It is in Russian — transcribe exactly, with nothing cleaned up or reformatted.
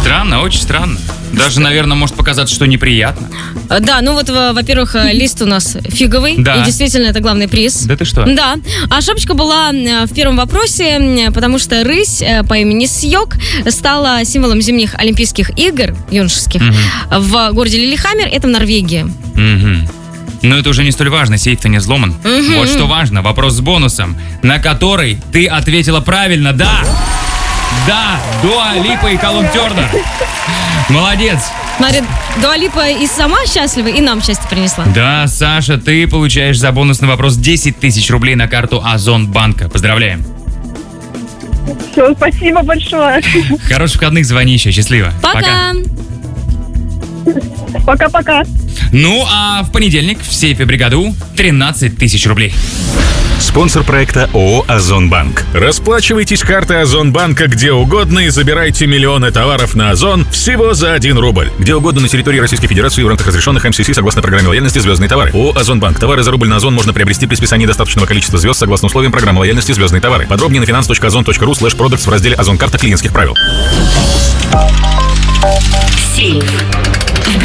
Странно, очень странно. Даже, наверное, может показаться, что неприятно. Да, ну вот, во-первых, лист у нас фиговый. Да. И действительно, это главный приз. Да ты что? Да. А шапочка была в первом вопросе, потому что рысь по имени Сьёк стала символом зимних Олимпийских игр юношеских угу. в городе Лилихаммер, это в Норвегии. Угу. Но это уже не столь важно, сейф-то не взломан. Угу. Вот что важно, вопрос с бонусом, на который ты ответила правильно. Да! Да! Дуа Липа и Калум Тернер. Молодец! Смотри, Дуа Липа и сама счастлива, и нам счастье принесла. Да, Саша, ты получаешь за бонусный вопрос десять тысяч рублей на карту Озон Банка. Поздравляем! Все, спасибо большое. Хороших выходных, звони еще. Счастливо. Пока! Пока-пока. Ну, а в понедельник в сейфе бригады У тринадцать тысяч рублей. Спонсор проекта ООО «Озонбанк». Расплачивайтесь картой Озонбанка где угодно и забирайте миллионы товаров на Озон всего за один рубль. Где угодно на территории Российской Федерации в рамках разрешенных эм си си согласно программе лояльности «Звездные товары». ООО «Озонбанк». Товары за рубль на Озон можно приобрести при списании достаточного количества звезд согласно условиям программы лояльности «Звездные товары». Подробнее на finance точка озон точка ру слэш продактс в разделе «Озон карта клиентских правил». Сейф.